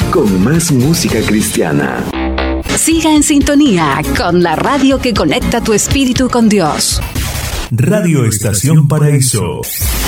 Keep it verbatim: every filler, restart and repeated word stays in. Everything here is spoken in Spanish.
con más música cristiana. Siga en sintonía con la radio que conecta tu espíritu con Dios. Radio Estación Paraíso.